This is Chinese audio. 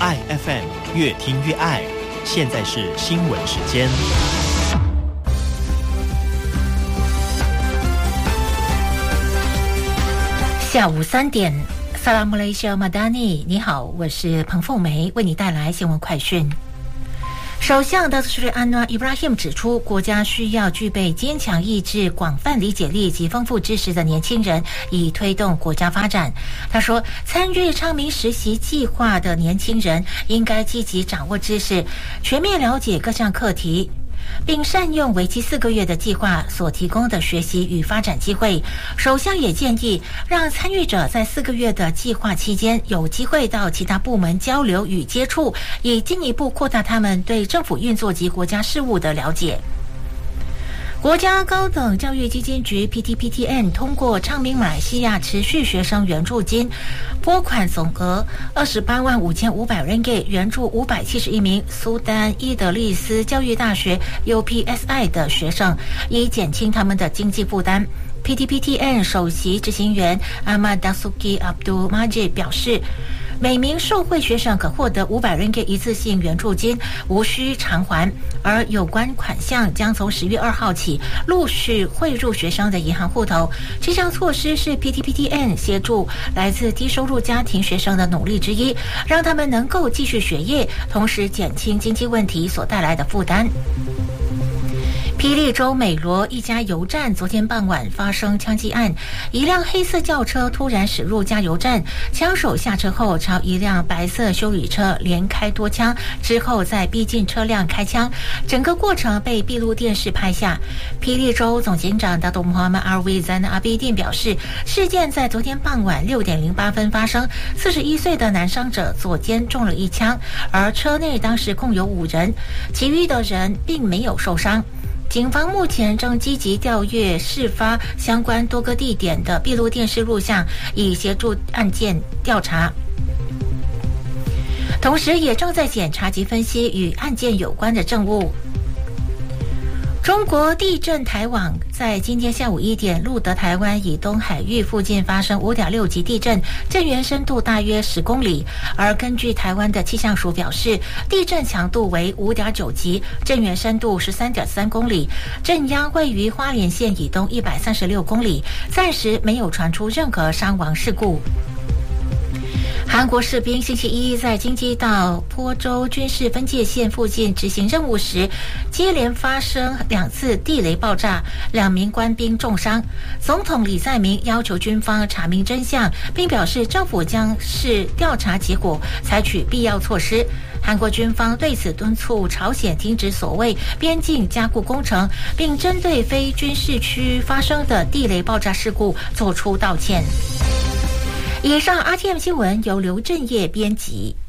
爱 FM， 越听越爱。现在是新闻时间。 下午3点，萨拉姆雷西马达尼，你好，我是彭凤梅，为你带来新闻快讯。首相达苏里安诺伊布拉希姆指出，国家需要具备坚强意志、广泛理解力及丰富知识的年轻人，以推动国家发展。他说，参与昌明实习计划的年轻人应该积极掌握知识，全面了解各项课题，并善用为期4个月的计划所提供的学习与发展机会。首相也建议让参与者在4个月的计划期间有机会到其他部门交流与接触，以进一步扩大他们对政府运作及国家事务的了解。国家高等教育基金局 PTPTN 通过昌明马来西亚持续学生援助金拨款总额28万5500 ringgit， 援助571名苏丹伊德利斯教育大学 UPSI 的学生，以减轻他们的经济负担。PTPTN 首席执行员阿玛达苏基阿卜杜马吉表示，每名受惠学生可获得500 ringgit 一次性援助金，无需偿还，而有关款项将从10月2号起陆续汇入学生的银行户头。这项措施是 PTPTN 协助来自低收入家庭学生的努力之一，让他们能够继续学业，同时减轻经济问题所带来的负担。霹雳州美罗一家油站昨天傍晚发生枪击案，一辆黑色轿车突然驶入加油站，枪手下车后朝一辆白色休旅车连开多枪，之后再逼近车辆开枪，整个过程被闭路电视拍下。霹雳州总警长达多穆罕默阿维赞阿比丁表示，事件在昨天傍晚6点08分发生，41岁的男伤者左肩中了1枪，而车内当时共有5人，其余的人并没有受伤。警方目前正积极调阅事发相关多个地点的闭路电视录像，以协助案件调查，同时也正在检查及分析与案件有关的证物。中国地震台网在今天下午1点，路德台湾以东海域附近发生5.6级地震，震源深度大约10公里。而根据台湾的气象署表示，地震强度为5.9级，震源深度13.3公里，震央位于花莲县以东136公里，暂时没有传出任何伤亡事故。韩国士兵星期一在京畿道坡州军事分界线附近执行任务时，接连发生2次地雷爆炸，2名官兵重伤。总统李在明要求军方查明真相，并表示政府将视调查结果采取必要措施。韩国军方对此敦促朝鲜停止所谓边境加固工程，并针对非军事区发生的地雷爆炸事故作出道歉。以上 RTM 新闻由刘振业编辑。